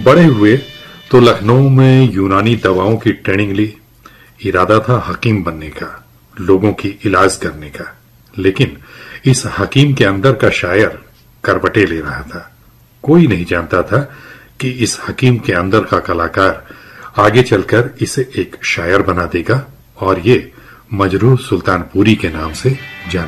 बड़े हुए तो लखनऊ में यूनानी दवाओं की ट्रेनिंग ली। इरादा था हकीम बनने का, लोगों की इलाज करने का। लेकिन इस हकीम के अंदर का शायर करवटें ले रहा था। कोई नहीं जानता था कि इस हकीम के अंदर का कलाकार आगे चलकर इसे एक शायर बना देगा और ये मजरूह सुल्तानपुरी के नाम से जाने